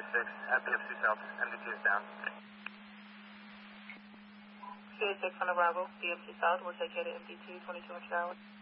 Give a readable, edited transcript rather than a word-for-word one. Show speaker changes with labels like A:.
A: CA6 at BFC South. MDT is down.
B: CA6 on the Bravo, BFC South. We'll take care of MDT 2200 hours.